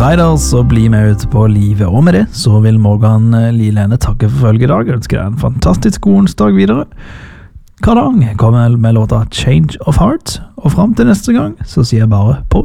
Riders, så bli med ut på livet. Og med det så vil Morgan Lilene takke for følge i dag. Jeg ønsker deg en fantastisk god onsdag videre. Kardang kommer med låta Change of Heart, og frem til neste gang så sier jeg bare på